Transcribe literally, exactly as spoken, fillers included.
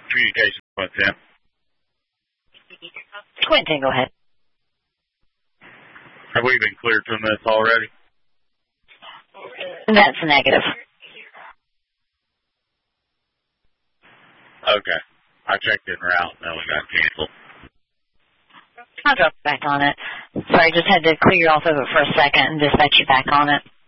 communication with him. Quentin, go ahead. Have we been cleared from this already? That's negative. Okay. I checked in route, and then we got canceled. I'll drop back on it. Sorry, just had to clear you off of it for a second and dispatch you back on it.